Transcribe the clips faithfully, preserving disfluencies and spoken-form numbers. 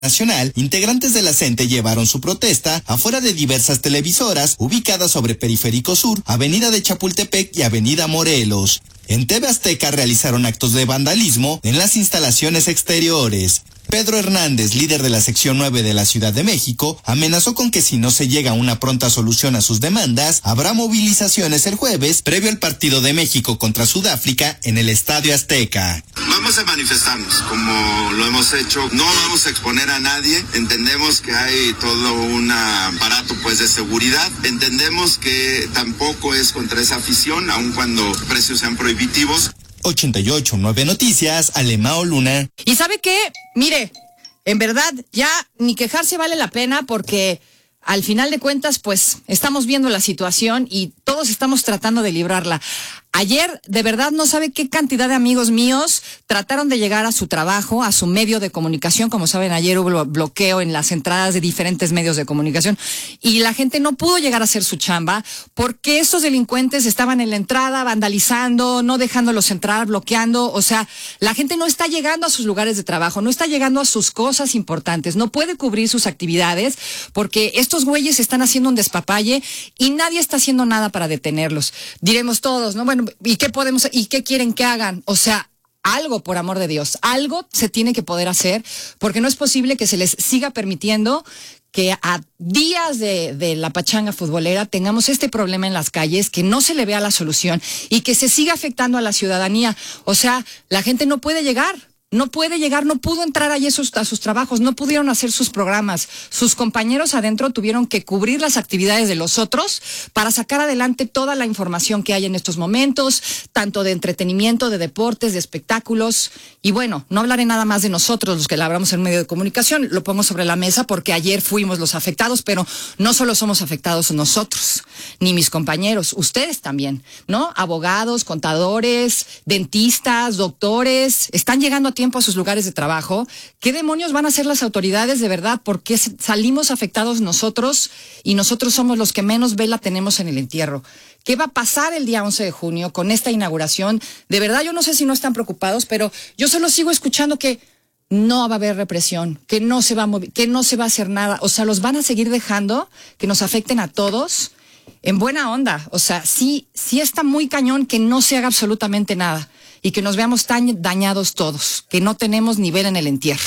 nacional, integrantes de la CENTE llevaron su protesta afuera de diversas televisoras ubicadas sobre Periférico Sur, Avenida de Chapultepec y Avenida Morelos. En T V Azteca realizaron actos de vandalismo en las instalaciones exteriores. Pedro Hernández, líder de la sección nueve de la Ciudad de México, amenazó con que si no se llega a una pronta solución a sus demandas, habrá movilizaciones el jueves previo al partido de México contra Sudáfrica en el Estadio Azteca. Vamos a manifestarnos como lo hemos hecho, no vamos a exponer a nadie, entendemos que hay todo un aparato pues de seguridad, entendemos que tampoco es contra esa afición, aun cuando precios sean prohibitivos. ochenta y ocho punto nueve Noticias, Alemao Luna. ¿Y sabe qué? Mire, en verdad ya ni quejarse vale la pena porque al final de cuentas pues estamos viendo la situación y todos estamos tratando de librarla. Ayer, de verdad, no sabe qué cantidad de amigos míos trataron de llegar a su trabajo, a su medio de comunicación. Como saben, ayer hubo bloqueo en las entradas de diferentes medios de comunicación y la gente no pudo llegar a hacer su chamba porque estos delincuentes estaban en la entrada vandalizando, no dejándolos entrar, bloqueando. O sea, la gente no está llegando a sus lugares de trabajo, no está llegando a sus cosas importantes, no puede cubrir sus actividades porque estos güeyes están haciendo un despapalle y nadie está haciendo nada para detenerlos. Diremos todos, ¿no? Bueno, ¿y qué podemos, y qué quieren que hagan? O sea, algo, por amor de Dios, algo se tiene que poder hacer, porque no es posible que se les siga permitiendo que a días de, de la pachanga futbolera tengamos este problema en las calles, que no se le vea la solución y que se siga afectando a la ciudadanía. O sea, la gente no puede llegar. No puede llegar, no pudo entrar allí a sus, a sus trabajos, no pudieron hacer sus programas. Sus compañeros adentro tuvieron que cubrir las actividades de los otros para sacar adelante toda la información que hay en estos momentos, tanto de entretenimiento, de deportes, de espectáculos. Y bueno, no hablaré nada más de nosotros, los que labramos en medio de comunicación, lo pongo sobre la mesa porque ayer fuimos los afectados, pero no solo somos afectados nosotros, ni mis compañeros, ustedes también, ¿no? Abogados, contadores, dentistas, doctores, están llegando a tiempo a sus lugares de trabajo. ¿Qué demonios van a hacer las autoridades de verdad? ¿Por qué salimos afectados nosotros y nosotros somos los que menos vela tenemos en el entierro? ¿Qué va a pasar el día once de junio con esta inauguración? De verdad, yo no sé si no están preocupados, pero yo solo sigo escuchando que no va a haber represión, que no se va a mover, que no se va a hacer nada. O sea, los van a seguir dejando que nos afecten a todos en buena onda. O sea, sí, sí está muy cañón que no se haga absolutamente nada y que nos veamos tan dañados todos, que no tenemos nivel en el entierro.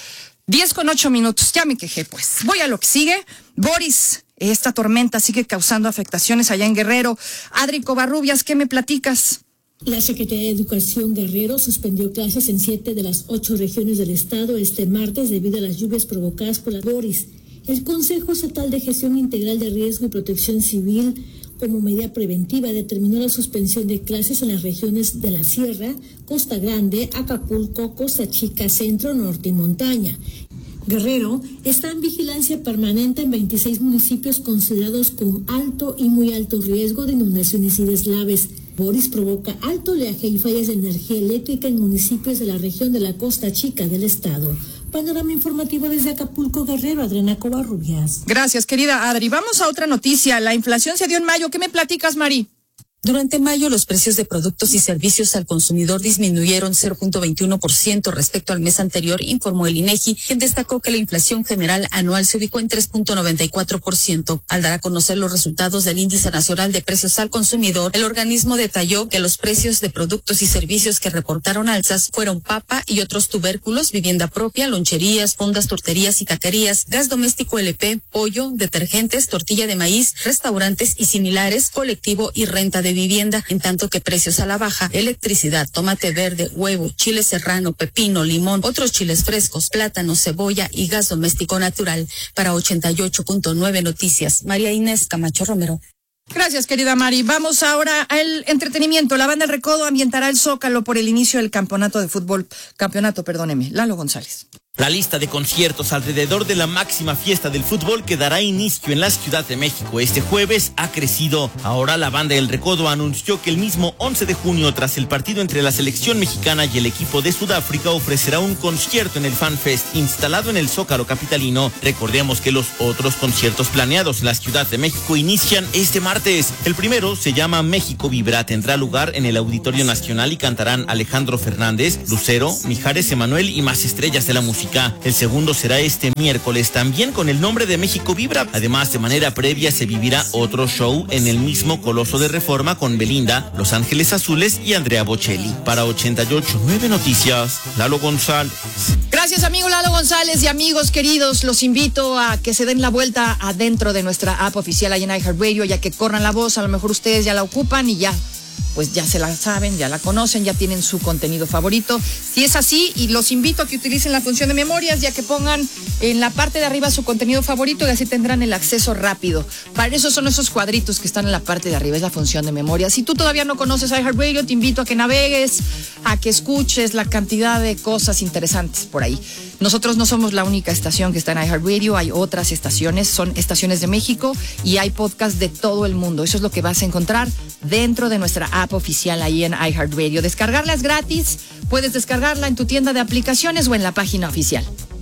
Diez con ocho minutos, ya me quejé pues. Voy a lo que sigue. Boris, esta tormenta sigue causando afectaciones allá en Guerrero. Adri Covarrubias, ¿qué me platicas? La Secretaría de Educación Guerrero suspendió clases en siete de las ocho regiones del estado este martes debido a las lluvias provocadas por la Boris. El Consejo Estatal de Gestión Integral de Riesgo y Protección Civil, como medida preventiva, determinó la suspensión de clases en las regiones de la Sierra, Costa Grande, Acapulco, Costa Chica, Centro, Norte y Montaña. Guerrero está en vigilancia permanente en veintiséis municipios considerados con alto y muy alto riesgo de inundaciones y deslaves. Boris provoca alto oleaje y fallas de energía eléctrica en municipios de la región de la Costa Chica del estado. Panorama informativo desde Acapulco, Guerrero, Adriana Covarrubias. Gracias, querida Adri. Vamos a otra noticia. La inflación se dio en mayo. ¿Qué me platicas, Mari? Durante mayo, los precios de productos y servicios al consumidor disminuyeron cero punto veintiuno por ciento respecto al mes anterior, informó el INEGI, quien destacó que la inflación general anual se ubicó en tres punto noventa y cuatro por ciento. Al dar a conocer los resultados del Índice Nacional de Precios al Consumidor, el organismo detalló que los precios de productos y servicios que reportaron alzas fueron papa y otros tubérculos, vivienda propia, loncherías, fondas, torterías y taquerías, gas doméstico L P, pollo, detergentes, tortilla de maíz, restaurantes y similares, colectivo y renta de vivienda, en tanto que precios a la baja, electricidad, tomate verde, huevo, chile serrano, pepino, limón, otros chiles frescos, plátano, cebolla y gas doméstico natural. Para ochenta y ocho punto nueve Noticias, María Inés Camacho Romero. Gracias, querida Mari. Vamos ahora al entretenimiento. La banda El Recodo ambientará el Zócalo por el inicio del campeonato de fútbol, campeonato, perdóneme, Lalo González. La lista de conciertos alrededor de la máxima fiesta del fútbol que dará inicio en la Ciudad de México este jueves ha crecido. Ahora la banda El Recodo anunció que el mismo once de junio, tras el partido entre la selección mexicana y el equipo de Sudáfrica, ofrecerá un concierto en el Fan Fest instalado en el Zócalo capitalino. Recordemos que los otros conciertos planeados en la Ciudad de México inician este martes. El primero se llama México Vibra, tendrá lugar en el Auditorio Nacional y cantarán Alejandro Fernández, Lucero, Mijares Emanuel y más estrellas de la música. música. El segundo será este miércoles, también con el nombre de México Vibra. Además, de manera previa se vivirá otro show en el mismo Coloso de Reforma con Belinda, Los Ángeles Azules y Andrea Bocelli. Para ochenta y ocho punto nueve Noticias, Lalo González. Gracias, amigo Lalo González, y amigos queridos, los invito a que se den la vuelta adentro de nuestra app oficial ahí en iHeartRadio, ya que corran la voz. A lo mejor ustedes ya la ocupan y ya pues ya se la saben, ya la conocen, ya tienen su contenido favorito. Si es así, y los invito a que utilicen la función de memorias, ya que pongan en la parte de arriba su contenido favorito y así tendrán el acceso rápido. Para eso son esos cuadritos que están en la parte de arriba, es la función de memorias. Si tú todavía no conoces iHeartRadio, te invito a que navegues, a que escuches la cantidad de cosas interesantes por ahí. Nosotros no somos la única estación que está en iHeartRadio, hay otras estaciones, son estaciones de México y hay podcasts de todo el mundo. Eso es lo que vas a encontrar dentro de nuestra app oficial ahí en iHeartRadio. Descargarla es gratis, puedes descargarla en tu tienda de aplicaciones o en la página oficial.